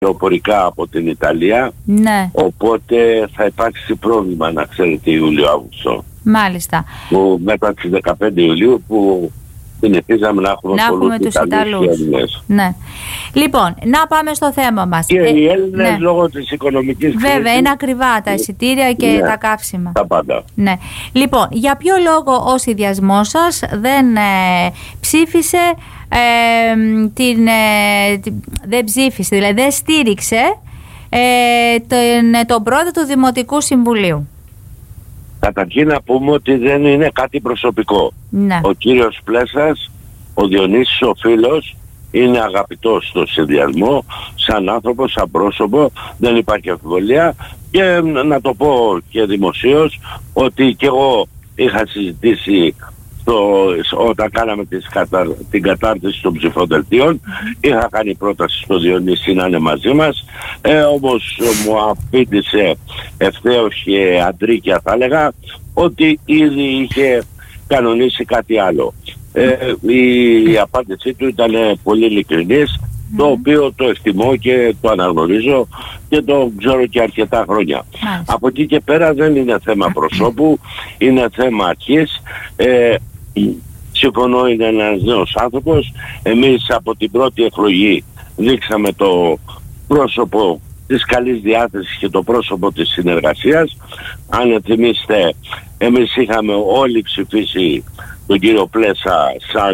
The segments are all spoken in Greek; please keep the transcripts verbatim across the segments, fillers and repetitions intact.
αεροπορικά από την Ιταλία. Ναι. Οπότε θα υπάρξει πρόβλημα, να ξέρετε, Ιούλιο-Αύγουστο. Μάλιστα. Που μετά τις δεκαπέντε Ιουλίου που συνηθίζαμε να έχουμε, να έχουμε τους Ιταλούς. Ναι. Λοιπόν, να πάμε στο θέμα μας. Και ε, οι Έλληνες ναι. λόγω της οικονομικής κρίσης. Βέβαια, είναι ακριβά τα εισιτήρια και ναι, τα καύσιμα. Τα πάντα. Ναι. Λοιπόν, για ποιο λόγο ο συνδυασμός σας δεν ε, ψήφισε, ε, την, ε, την, δεν ψήφισε, δηλαδή δεν στήριξε ε, τον, τον πρόεδρο του Δημοτικού Συμβουλίου? Καταρχήν να πούμε ότι δεν είναι κάτι προσωπικό. Ναι. Ο κύριος Πλέσας, ο Διονύσης ο φίλος, είναι αγαπητός στο συνδυασμό, σαν άνθρωπο, σαν πρόσωπο, δεν υπάρχει αμφιβολία. Και να το πω και δημοσίως ότι και εγώ είχα συζητήσει στο, όταν κάναμε τις κατα, την κατάρτιση των ψηφοδελτίων, είχα κάνει πρόταση στο Διονύση να είναι μαζί μας, ε, όμως μου απήντησε ευθέως και αντρίκια θα έλεγα ότι ήδη είχε κανονίσει κάτι άλλο. Ε, η απάντησή του ήταν πολύ ειλικρινής, mm. το οποίο το εκτιμώ και το αναγνωρίζω και το ξέρω και αρκετά χρόνια. Mm. Από εκεί και πέρα δεν είναι θέμα προσώπου, είναι θέμα αρχής. Ε, συμφωνώ, είναι ένας νέος άνθρωπος. Εμείς από την πρώτη εκλογή δείξαμε το πρόσωπο της καλής διάθεσης και το πρόσωπο της συνεργασίας. Αν θυμίστε, εμείς είχαμε όλοι ψηφίσει τον κύριο Πλέσα σαν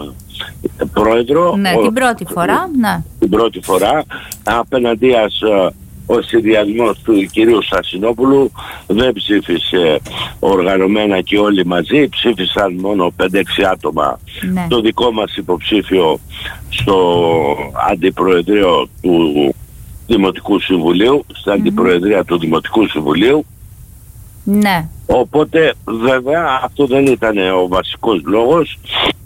πρόεδρο. Ναι, ο, την πρώτη φορά. Ναι. Την πρώτη φορά. Απέναντίας ο συνδυασμός του κυρίου Στασινόπουλου δεν ψήφισε οργανωμένα και όλοι μαζί, ψήφισαν μόνο πέντε έξι άτομα. Ναι. Το δικό μας υποψήφιο στο αντιπροεδρείο του Δημοτικού Συμβουλίου, στην mm-hmm. αντιπροεδρία του Δημοτικού Συμβουλίου. Ναι. Οπότε βέβαια αυτό δεν ήταν ο βασικός λόγος.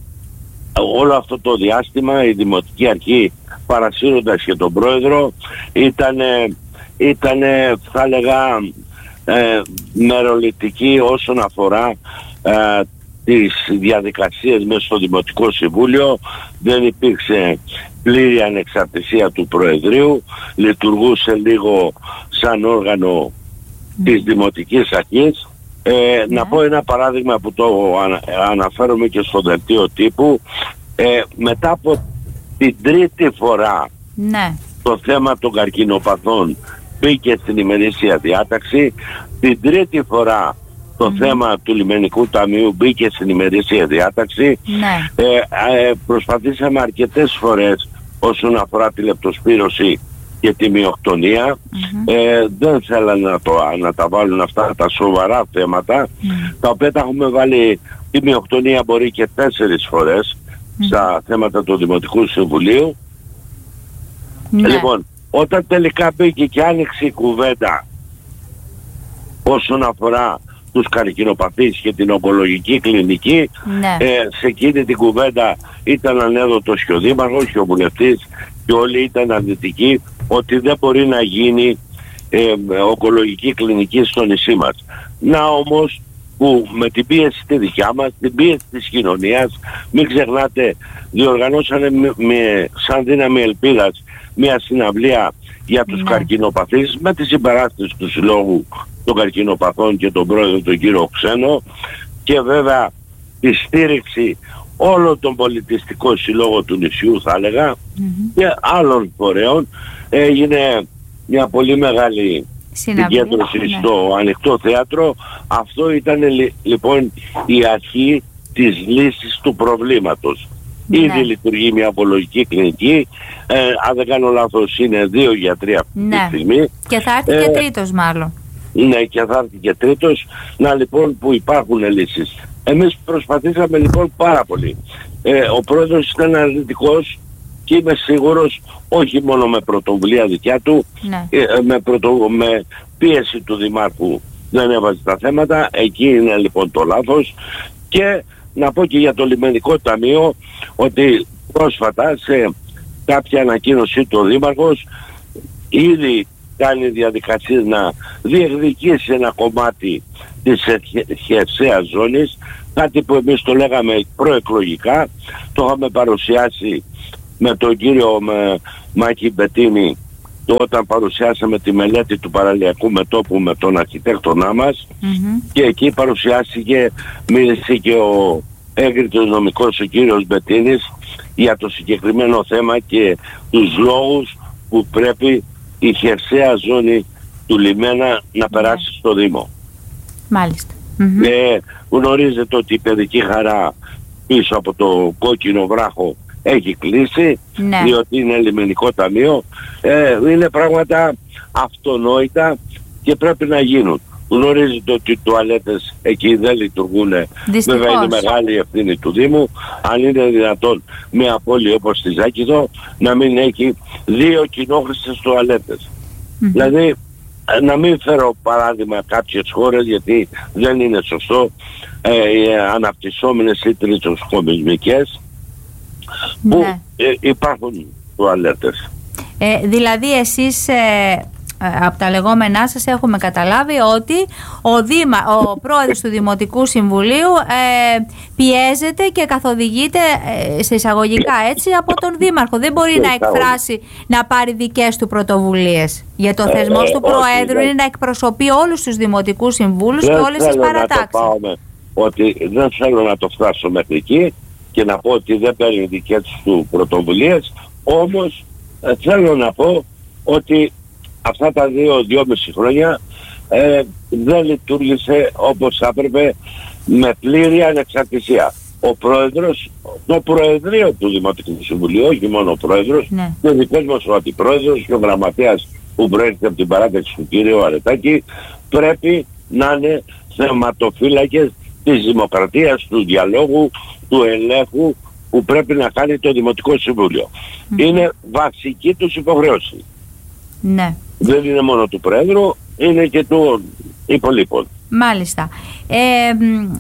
Όλο αυτό το διάστημα η Δημοτική Αρχή, παρασύροντας και τον πρόεδρο, ήτανε, ήτανε θα έλεγα ε, μεροληπτική όσον αφορά ε, τις διαδικασίες μέσα στο Δημοτικό Συμβούλιο. Δεν υπήρξε πλήρη ανεξαρτησία του Προεδρείου, λειτουργούσε λίγο σαν όργανο mm. της Δημοτικής Αρχής. Ε, yeah. Να πω ένα παράδειγμα που το ανα, αναφέρομαι και στο δελτίο τύπου. Ε, μετά από την τρίτη φορά ναι. το θέμα των καρκινοπαθών μπήκε στην ημερήσια διάταξη, την τρίτη φορά το mm. θέμα του Λιμενικού Ταμείου μπήκε στην ημερήσια διάταξη. Ναι. Ε, ε, προσπαθήσαμε αρκετές φορές όσον αφορά τη λεπτοσπύρωση και τη μειοκτονία. Mm-hmm. Ε, δεν θέλανε να, το, να τα βάλουν αυτά τα σοβαρά θέματα, mm. τα οποία τα έχουμε βάλει. Η μειοκτονία μπορεί και τέσσερις φορές mm. στα θέματα του Δημοτικού Συμβουλίου. Ναι. Λοιπόν, όταν τελικά μπήκε και άνοιξε η κουβέντα όσον αφορά τους καρκινοπαθείς και την ογκολογική κλινική, ναι. ε, σε εκείνη την κουβέντα ήταν ανέδοτος και ο Δήμαρχος και ο Βουλευτής και όλοι ήταν αρνητικοί ότι δεν μπορεί να γίνει ε, ογκολογική κλινική στο νησί μας. Να όμως που με την πίεση τη δικιά μας, την πίεση της κοινωνίας, μην ξεχνάτε, διοργανώσανε με, με, σαν δύναμη ελπίδας μια συναυλία για τους ναι. καρκινοπαθείς με τη συμπαράσταση του Συλλόγου των Καρκινοπαθών και τον πρόεδρο τον κύριο Ξένο και βέβαια τη στήριξη όλων των πολιτιστικών συλλόγων του νησιού θα έλεγα mm-hmm. και άλλων φορέων. Έγινε μια πολύ μεγάλη συγκέντρωση ναι. στο ανοιχτό θέατρο. Αυτό ήταν λοιπόν η αρχή της λύσης του προβλήματος. Ναι. Ήδη λειτουργεί μια απολογική κλινική, ε, αν δεν κάνω λάθος είναι δύο γιατροί αυτή ναι. τη στιγμή. Και θα έρθει ε, και τρίτος μάλλον. Ναι, και θα έρθει και τρίτος. Να λοιπόν που υπάρχουν λύσεις. Εμείς προσπαθήσαμε λοιπόν πάρα πολύ. Ε, ο πρόεδρος ήταν αρνητικός και είμαι σίγουρος όχι μόνο με πρωτοβουλία δικιά του, ναι. ε, με, πρωτο, με πίεση του Δημάρχου δεν έβαζε τα θέματα. Εκεί είναι λοιπόν το λάθος. Και να πω και για το Λιμενικό Ταμείο ότι πρόσφατα σε κάποια ανακοίνωσή του ο Δήμαρχος ήδη κάνει διαδικασίες να διεκδικήσει ένα κομμάτι της χερσαίας ζώνης, κάτι που εμείς το λέγαμε προεκλογικά, το είχαμε παρουσιάσει με τον κύριο με, Μάκη Μπετίνη το όταν παρουσιάσαμε τη μελέτη του παραλιακού μετώπου με τον αρχιτέκτονά μας, mm-hmm. και εκεί παρουσιάστηκε, μίλησε και ο έγκριτος νομικός ο κύριος Μπετίνης για το συγκεκριμένο θέμα και τους λόγους που πρέπει η χερσαία ζώνη του λιμένα να περάσει yeah. στο Δήμο. Μάλιστα. Mm-hmm. Ε, γνωρίζετε ότι η παιδική χαρά πίσω από το κόκκινο βράχο έχει κλείσει, ναι. διότι είναι λιμενικό ταμείο. Ε, είναι πράγματα αυτονόητα και πρέπει να γίνουν. Γνωρίζετε ότι οι τουαλέτες εκεί δεν λειτουργούν. Δυστυχώς. Βέβαια είναι μεγάλη ευθύνη του Δήμου. Αν είναι δυνατόν μια πόλη όπως τη Ζάκηδο να μην έχει δύο κοινόχρηστες τουαλέτες. Mm-hmm. Δηλαδή να μην φέρω παράδειγμα κάποιες χώρες, γιατί δεν είναι σωστό, ε, οι αναπτυσσόμενες ή τριτοσκοπισμικές που ναι. ε, υπάρχουν τουαλέτες. Ε, δηλαδή εσείς ε, από τα λεγόμενά σας έχουμε καταλάβει ότι ο, Δήμα, ο πρόεδρος του Δημοτικού Συμβουλίου ε, πιέζεται και καθοδηγείται ε, σε εισαγωγικά έτσι από τον Δήμαρχο. Δεν μπορεί να εκφράσει, να πάρει δικές του πρωτοβουλίες. Για το θεσμό του Προέδρου είναι να εκπροσωπεί όλους τους Δημοτικούς Συμβούλους και όλες τις παρατάξεις. Ότι δεν θέλω να το φτάσω μέχρι εκεί και να πω ότι δεν παίρνει δικές του πρωτοβουλίες, όμως ε, θέλω να πω ότι αυτά τα δύο, δυόμιση χρόνια ε, δεν λειτουργήσε όπως θα έπρεπε με πλήρη ανεξαρτησία. Ο πρόεδρος, το προεδρείο του Δημοτικού Συμβουλίου, όχι μόνο ο πρόεδρος, ναι. και ο δικός μας ο αντιπρόεδρος και ο γραμματέας που προέρχεται από την παράταξη του κύριου Αρετάκη πρέπει να είναι θεματοφύλακες της δημοκρατίας, του διαλόγου, του ελέγχου που πρέπει να κάνει το Δημοτικό Συμβούλιο. Mm. Είναι βασική τους υποχρέωση. Ναι. Δεν είναι μόνο του Πρόεδρου, είναι και του υπολείπων. Μάλιστα. Ε, ε,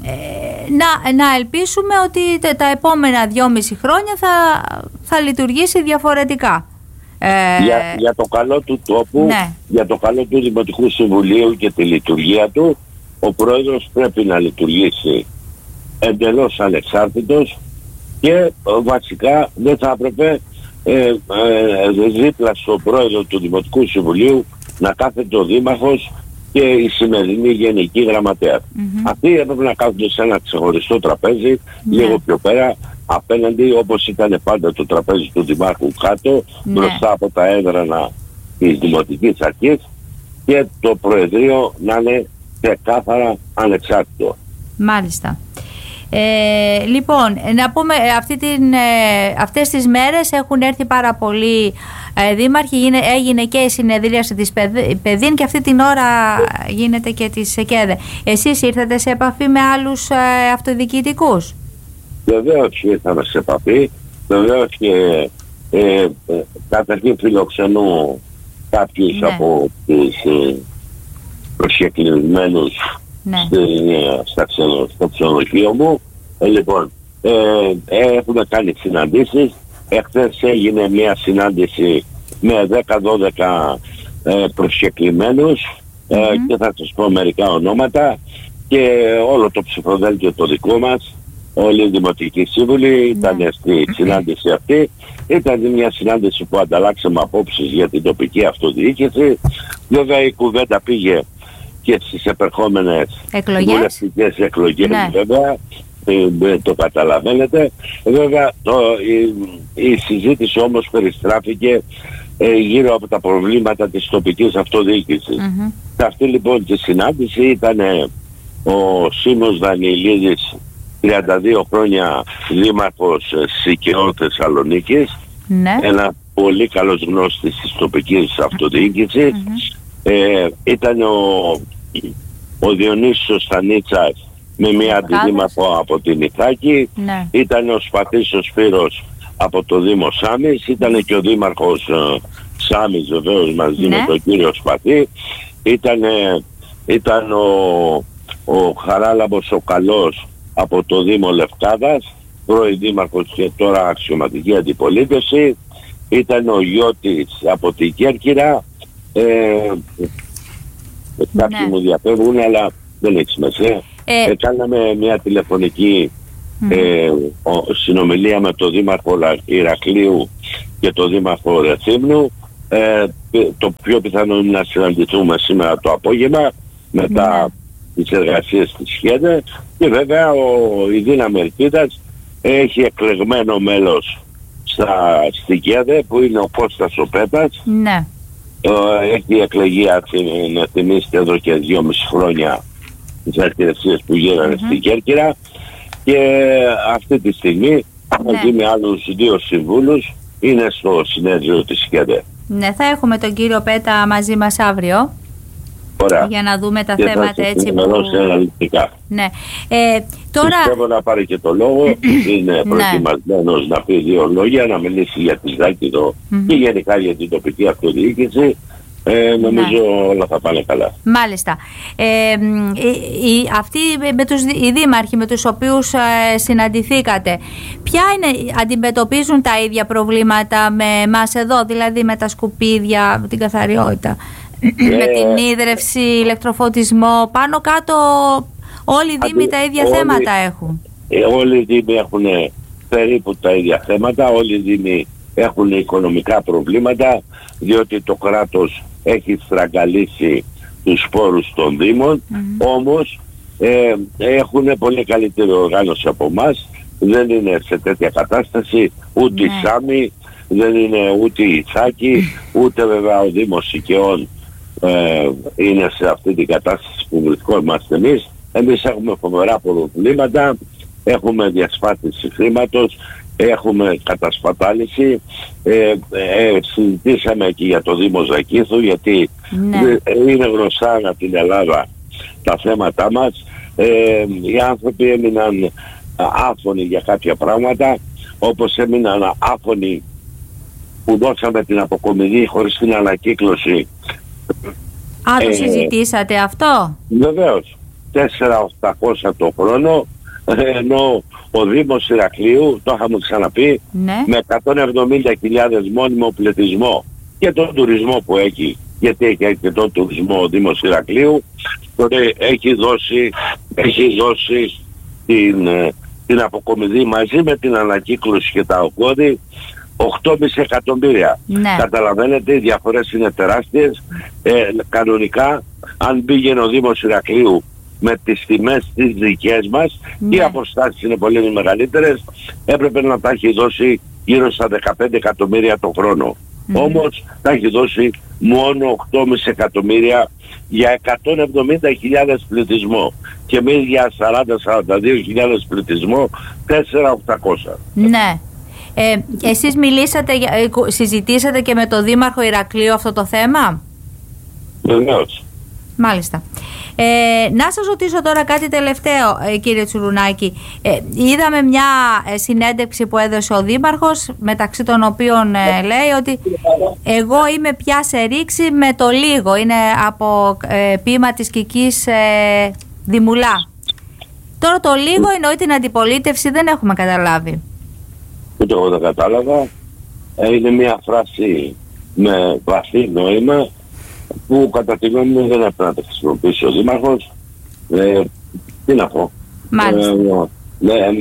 να, να ελπίσουμε ότι τα, τα επόμενα δυόμιση χρόνια θα, θα λειτουργήσει διαφορετικά. Ε, για, για το καλό του τόπου, ναι. για το καλό του Δημοτικού Συμβουλίου και τη λειτουργία του, ο Πρόεδρος πρέπει να λειτουργήσει εντελώς ανεξάρτητος και βασικά δεν θα έπρεπε ε, ε, δίπλα στο Πρόεδρο του Δημοτικού Συμβουλίου να κάθεται ο Δήμαρχος και η σημερινή Γενική Γραμματέα. Mm-hmm. Αυτοί έπρεπε να κάθονται σε ένα ξεχωριστό τραπέζι, yeah. λίγο πιο πέρα, απέναντι όπως ήταν πάντα το τραπέζι του Δημάρχου κάτω, yeah. μπροστά από τα έδρανα της Δημοτικής Αρχής, και το Προεδρείο να είναι ξεκάθαρα ανεξάρτητο. Μάλιστα. Ε, λοιπόν, να πούμε αυτή την, ε, αυτές τις μέρες έχουν έρθει πάρα πολλοί ε, δήμαρχοι, έγινε, έγινε και η συνεδρίαση της ΠΕΔΗΝ και αυτή την ώρα γίνεται και της ΚΕΔΕ. Εσείς ήρθατε σε επαφή με άλλους ε, αυτοδιοικητικούς? Βεβαίως ήρθαμε σε επαφή, βεβαίως και ε, ε, καταρχήν φιλοξενώ κάποιους ναι. από τους ε, προσκεκλημένους ναι. στα ξενο, στο ξενοδοχείο μου. Ε, λοιπόν, ε, ε, έχουμε κάνει συναντήσεις. Εχθές έγινε μια συνάντηση με δέκα δώδεκα ε, προσκεκλημένους ε, mm-hmm. και θα σας πω μερικά ονόματα και όλο το ψηφοδέλτιο το δικό μας, όλοι οι Δημοτικοί Σύμβουλοι ήταν mm-hmm. στη συνάντηση αυτή. Ήταν μια συνάντηση που ανταλλάξαμε απόψεις για την τοπική αυτοδιοίκηση. Βέβαια η κουβέντα πήγε και στις επερχόμενες βουλευτικές εκλογές, ναι. βέβαια, ε, το καταλαβαίνετε. Βέβαια το, η, η συζήτηση όμως περιστράφηκε ε, γύρω από τα προβλήματα της τοπικής αυτοδιοίκησης. Mm-hmm. Σε αυτή λοιπόν τη συνάντηση ήταν ο Σίμος Δανιηλίδης, τριάντα δύο χρόνια δήμαρχος Σικαιών Θεσσαλονίκης, ναι. ένα πολύ καλός γνώστης της τοπικής αυτοδιοίκησης. Mm-hmm. Ε, ήταν ο, ο Διονύσιος Στανίτσας με μια αντιδήμαρχο από την Ιθάκη, ναι. ήταν ο Σπαθής ο Σπύρος από το Δήμο Σάμης, ήταν και ο Δήμαρχος ε, Σάμης βεβαίως μαζί ναι. με τον κύριο Σπαθή, ήταν, ε, ήταν ο, ο Χαράλαμπος ο Καλός από το Δήμο Λευκάδας, πρώην Δήμαρχος και τώρα αξιωματική αντιπολίτευση, ήταν ο Γιώτης από την Κέρκυρα. Ε, κάποιοι ναι. μου διαφεύγουν, αλλά δεν έχει σημασία. Ε, ε, κάναμε μια τηλεφωνική mm. ε, ο, συνομιλία με τον Δήμαρχο Ηρακλείου και τον Δήμαρχο Ρεθύμνου. Ε, το πιο πιθανό είναι να συναντηθούμε σήμερα το απόγευμα μετά ναι. τις εργασίες της ΣΚΕΔΕ, και βέβαια ο, η Δύναμη Ελπίδας έχει εκλεγμένο μέλος στα, στη ΚΕΔΕ που είναι ο Κώστας ο Πέτας. Ναι. Ε, έχει εκλεγεί, να θυμίσετε, εδώ και δυόμιση χρόνια τις αρχιερεσίες που γίνανε mm-hmm. στην Κέρκυρα, και αυτή τη στιγμή ναι. μαζί με άλλους δύο συμβούλους είναι στο συνέδριο της ΚΕΔΕ. Ναι, θα έχουμε τον κύριο Πέτα μαζί μας αύριο. Ωραία. Για να δούμε τα και θέματα έτσι που... Ναι. Ε, τώρα... Πιστεύω να πάρει και το λόγο, είναι προετοιμασμένος να πει δύο λόγια, να μιλήσει για τη Ζάκηδο mm-hmm. και γενικά για την τοπική αυτοδιοίκηση. Ε, νομίζω ναι. όλα θα πάνε καλά. Μάλιστα. Ε, οι, αυτοί με τους, οι δήμαρχοι με τους οποίους ε, συναντηθήκατε, ποια είναι, αντιμετωπίζουν τα ίδια προβλήματα με εμάς εδώ, δηλαδή με τα σκουπίδια, με την καθαριότητα, ε, με την ίδρυυση, ηλεκτροφωτισμό, πάνω κάτω όλοι οι δήμοι τα ίδια όλοι, θέματα έχουν? Ε, όλοι οι δήμοι έχουν περίπου τα ίδια θέματα, όλοι οι δήμοι έχουν οικονομικά προβλήματα, διότι το κράτος έχει στραγγαλίσει τους σπόρους των δήμων, mm-hmm. όμως ε, έχουν πολύ καλύτερη οργάνωση από εμάς, δεν είναι σε τέτοια κατάσταση ούτε mm. η Σάμι, δεν είναι ούτε η Ιθάκη, ούτε βέβαια ο Δήμος Οικαιών ε, είναι σε αυτή την κατάσταση που βρισκόμαστε εμείς. Εμείς έχουμε φοβερά προβλήματα, έχουμε διασπάθηση χρήματος, έχουμε κατασπατάληση, ε, ε, συζητήσαμε και για το Δήμο Ζακήθου, γιατί ναι. είναι γνωστά από την Ελλάδα τα θέματα μας. Ε, οι άνθρωποι έμειναν άφωνοι για κάποια πράγματα, όπως έμειναν άφωνοι που δώσαμε την αποκομιδή χωρίς την ανακύκλωση. Α, το ε, συζητήσατε αυτό? Βεβαίως, τέσσερα χιλιάδες οκτακόσια το χρόνο, ενώ ο Δήμος Ηρακλείου, το είχαμε ξαναπεί, ναι. με εκατόν εβδομήντα χιλιάδες μόνιμο πληθυσμό και τον τουρισμό που έχει, γιατί έχει και τον τουρισμό ο Δήμος Ηρακλείου, τότε έχει δώσει, έχει δώσει την, την αποκομιδή μαζί με την ανακύκλωση και τα ογκώδη οκτώ κόμμα πέντε εκατομμύρια. Ναι. Καταλαβαίνετε, οι διαφορές είναι τεράστιες. Ε, κανονικά, αν πήγαινε ο Δήμος Ηρακλείου με τις τιμές τις δικές μας, ναι. οι αποστάσεις είναι πολύ μεγαλύτερες, έπρεπε να τα έχει δώσει γύρω στα δεκαπέντε εκατομμύρια το χρόνο. Mm. Όμως τα έχει δώσει μόνο οκτώ κόμμα πέντε εκατομμύρια για εκατόν εβδομήντα χιλιάδες πληθυσμό, και εμείς για σαράντα με σαράντα δύο χιλιάδες πληθυσμό τέσσερα χιλιάδες οκτακόσια. Ναι. Ε, εσείς μιλήσατε, συζητήσατε και με τον Δήμαρχο Ηρακλείου αυτό το θέμα? Βεβαίως. Μάλιστα. Ε, να σας ρωτήσω τώρα κάτι τελευταίο, ε, κύριε Τσουρουνάκη. Ε, είδαμε μια ε, συνέντευξη που έδωσε ο Δήμαρχος, μεταξύ των οποίων ε, λέει ότι εγώ είμαι πια σε ρήξη με το λίγο. Είναι από ε, ποίημα της Κικής ε, Δημουλά. Τώρα το λίγο εννοεί την αντιπολίτευση, δεν έχουμε καταλάβει. Ούτε εγώ δεν κατάλαβα. Είναι μια φράση με βαθύ νόημα, που κατά τη γνώμη μου δεν έπρεπε να τα χρησιμοποιήσει ο Δήμαρχος. Ε, τι να πω. Μάλιστα. Ε, ναι, ε,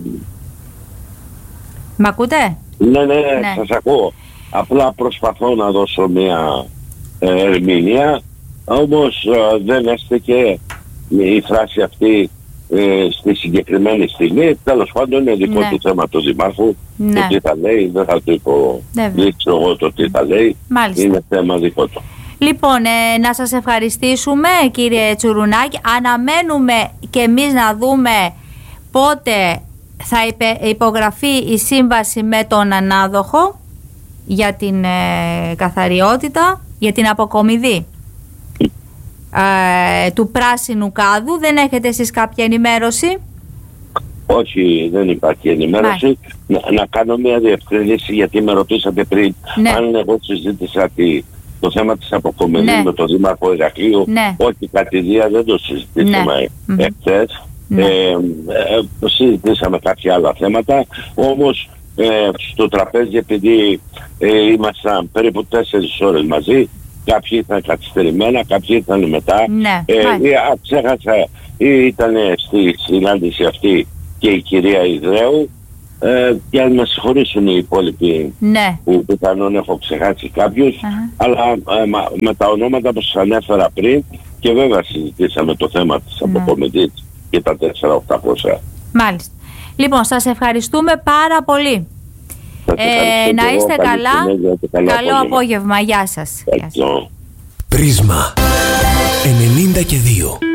Μ' ακούτε? Ναι, ναι, ναι, σας ακούω. Απλά προσπαθώ να δώσω μια ε, ερμηνεία, όμως ε, δεν έστεκε η φράση αυτή ε, στη συγκεκριμένη στιγμή. Τέλος πάντων είναι δικό ναι. του θέμα του Δημάρχου. Ναι. Το τι θα λέει, δεν θα το υποδείξω εγώ το τι θα λέει. Μάλιστα. Είναι θέμα δικό του. Λοιπόν, ε, να σας ευχαριστήσουμε, κύριε Τσουρουνάκη. Αναμένουμε και εμείς να δούμε πότε θα υπογραφεί η σύμβαση με τον ανάδοχο για την ε, καθαριότητα, για την αποκομιδή ε, του πράσινου κάδου. Δεν έχετε εσείς κάποια ενημέρωση? Όχι, δεν υπάρχει ενημέρωση. Να, να κάνω μια διευκρίνηση, γιατί με ρωτήσατε πριν ναι. αν εγώ συζήτησα τη, το θέμα της αποκομιδής ναι. με τον Δήμαρχο Ηρακλείου. Ναι. Όχι, κατηδία δεν το συζητήσαμε ναι. εχθές. Ναι. Ε, ε, συζητήσαμε κάποια άλλα θέματα, όμως ε, στο τραπέζι, επειδή ε, ήμασταν περίπου τέσσερις ώρες μαζί, κάποιοι ήταν καθυστερημένα, κάποιοι ήταν μετά. Ναι. Ε, ε, α, ξέχασα, ήταν στη συνάντηση αυτή και η κυρία Ιδρέου, ε, και αν με συγχωρήσουν οι υπόλοιποι, ναι, που πιθανόν έχω ξεχάσει κάποιους, uh-huh. αλλά ε, μα, με τα ονόματα που σας ανέφερα πριν, και βέβαια συζητήσαμε το θέμα της ναι. αποκομιτής και τα τέσσερα χιλιάδες οκτακόσια. Μάλιστα. Λοιπόν, σας ευχαριστούμε πάρα πολύ. Ε, να είστε καλά. Καλό απόγευμα. απόγευμα. Γεια σας. Πρίσμα ενενήντα και δύο.